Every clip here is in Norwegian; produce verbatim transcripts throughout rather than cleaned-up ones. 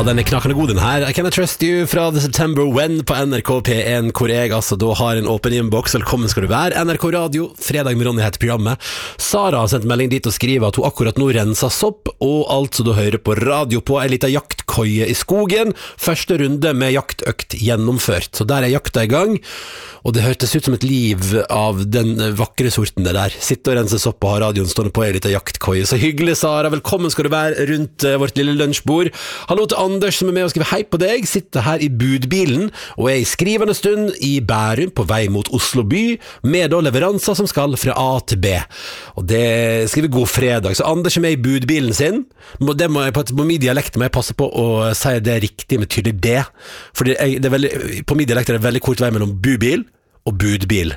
den er knakende god den her. I Can I Trust You fra The September When på N R K P en, hvor jeg altså da har en åpen inbox. Velkommen skal du være. N R K Radio, fredag med Ronny heter programmet. Sara har sendt melding dit og skriver at hun akkurat nå renser sopp, og altså da hører på radio på en liten jaktkøye i skogen. Første runde med jaktøkt gjennomført. Så der er jakta i gang, og det hørtes ut som et liv av den vakre sorten det der. Sitte og rense sopp og ha radioen stående på en liten jaktkøye. Så hyggelig, Sara. Velkommen skal du være rundt uh, vårt lille lunsjbord. Hallo til Anders som er med og skriver hei på deg. Sitter her i budbilen og er i skrivende stund i Bærum på vei mot Oslo by, med da leveranser som skal fra A til B. Og det skriver god fredag. Så Anders er med i budbilen sin. Det må jeg, på min dialekt må jeg passe på å si det riktig med tydelig D. For det er, det er veldig, på min dialekt er det veldig kort vei mellom bubil og budbil.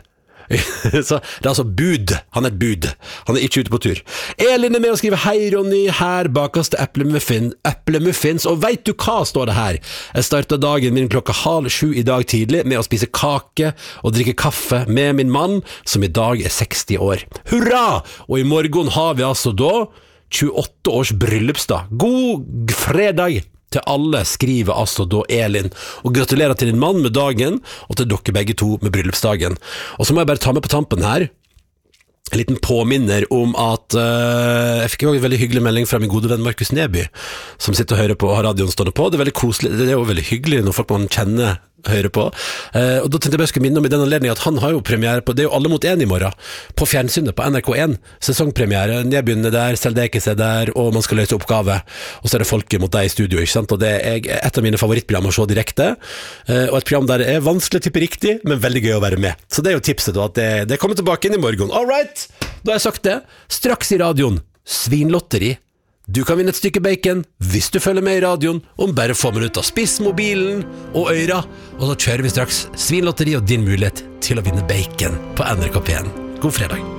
Så det er altså bud. Han er et bud. Han er ikke ute på tur. Elin er med og skriver hei Ronny, her bakast eplemuffin, eplemuffins, og vet du hva står det her? Jeg startet dagen min klokka halv sju i dag tidlig med å spise kake og drikke kaffe med min mann, som i dag er seksti år. Hurra! Og i morgen har vi altså da tjueåtte års bryllupsdag. God fredag til alle, skriver altså da Elin, og gratulerer til din mann med dagen, og til dere begge to med bryllupsdagen. Og så må jeg bare ta med på tampen her en liten påminner om at uh, jeg fikk jo en veldig hyggelig melding fra min gode venn Markus Neby, som sitter og hører på og har radioen stående på. Det er veldig koselig, det er jo veldig hyggelig når folk man kjenner hører på. Uh, og da tenkte jeg bare skulle minne om i den anledningen at han har jo premiere på, det er jo Alle mot en i morgen, på fjernsynet på N R K en, sesongpremiere. Nedbyen er der, Seldekes er der, og man skal løse oppgave. Og så er det folket mot deg i studio, ikke sant? Og det er et av mine favorittprogram å se direkte, uh, og et program der det er vanskelig å tippe riktig, men veldig gøy å være med. Så det er jo tipset da, at det, det kommer tilbake inn i morgen. All right! Da har jeg sagt det. Straks i radioen, svinlotteri. Du kan vinne et stykke bacon hvis du følger med i radioen om bare få minutter. Spiss mobilen og øyra, og så kjører vi straks svinlotteri og din mulighet til å vinne bacon på N R K P en. God fredag.